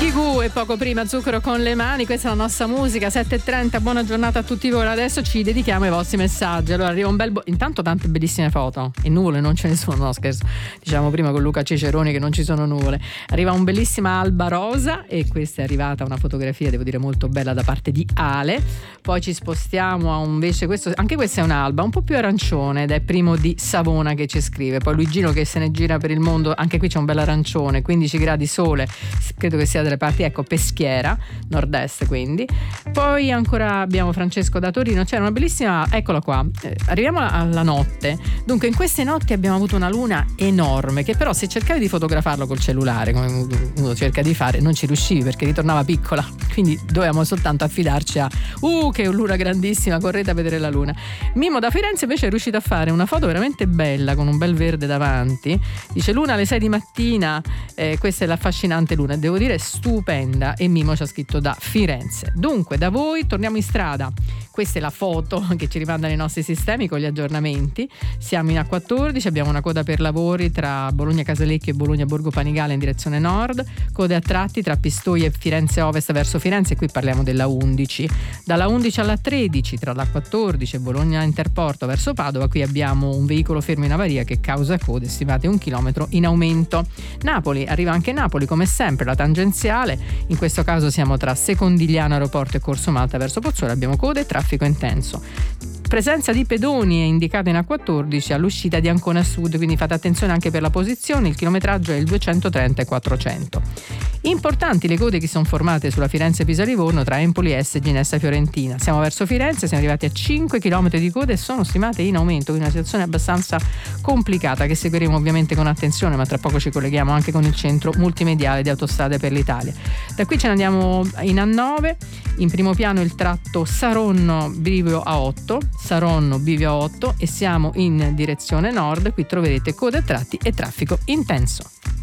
Gigù e poco prima Zucchero con le mani, questa è la nostra musica. 7:30, buona giornata a tutti voi. Adesso ci dedichiamo ai vostri messaggi. Allora arriva un bel intanto tante bellissime foto, e nuvole non ce ne sono, no scherzo, diciamo prima con Luca Ciceroni che non ci sono nuvole. Arriva un bellissima alba rosa e questa è arrivata una fotografia, devo dire molto bella, da parte di Ale. Poi ci spostiamo a invece anche questa è un'alba un po' più arancione ed è Primo di Savona che ci scrive. Poi Luigino che se ne gira per il mondo, anche qui c'è un bel arancione, 15 gradi sole, credo che sia delle parti, ecco, Peschiera, nord-est quindi. Poi ancora abbiamo Francesco da Torino, c'era una bellissima, eccola qua, arriviamo alla notte. Dunque in queste notti abbiamo avuto una luna enorme che però se cercavi di fotografarlo col cellulare, come uno cerca di fare, non ci riuscivi perché ritornava piccola, quindi dovevamo soltanto affidarci a che luna grandissima, correte a vedere la luna. Mimo da Firenze invece è riuscito a fare una foto veramente bella con un bel verde davanti, dice luna alle 6 di mattina, questa è l'affascinante luna, devo dire stupenda, e Mimo ci ha scritto da Firenze. Dunque da voi torniamo in strada, questa è la foto che ci rimanda nei nostri sistemi con gli aggiornamenti. Siamo in A14, abbiamo una coda per lavori tra Bologna Casalecchio e Bologna Borgo Panigale in direzione nord, code a tratti tra Pistoia e Firenze Ovest verso Firenze, qui parliamo della 11. Dalla 11 alla 13 tra la 14 e Bologna Interporto verso Padova, qui abbiamo un veicolo fermo in avaria che causa code stimate 1 chilometro in aumento. Napoli, arriva anche Napoli come sempre, la tangenziale, in questo caso siamo tra Secondigliano Aeroporto e Corso Malta verso Pozzuolo, abbiamo code e traffico intenso. Presenza di pedoni è indicata in A14 all'uscita di Ancona Sud, quindi fate attenzione anche per la posizione, il chilometraggio è il 230 e 400. Importanti le code che sono formate sulla Firenze-Pisa-Livorno tra Empoli S e Ginessa Fiorentina. Siamo verso Firenze, siamo arrivati a 5 km di code e sono stimate in aumento, quindi una situazione abbastanza complicata che seguiremo ovviamente con attenzione, ma tra poco ci colleghiamo anche con il centro multimediale di Autostrade per l'Italia. Da qui ce ne andiamo in A9, in primo piano il tratto Saronno-Bivio A8, Saronno-Bivio A8 e siamo in direzione nord, qui troverete code a tratti e traffico intenso.